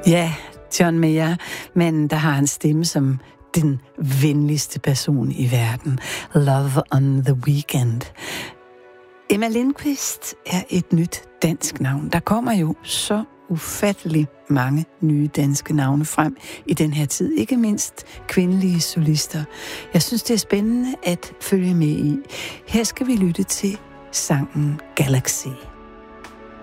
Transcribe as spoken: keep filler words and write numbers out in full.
Ja, John Mayer, men der har en stemme som den venligste person i verden. Love on the Weekend. Emma Lindqvist er et nyt dansk navn. Der kommer jo så ufattelig mange nye danske navne frem i den her tid. Ikke mindst kvindelige solister. Jeg synes, det er spændende at følge med i. Her skal vi lytte til sangen Galaxy.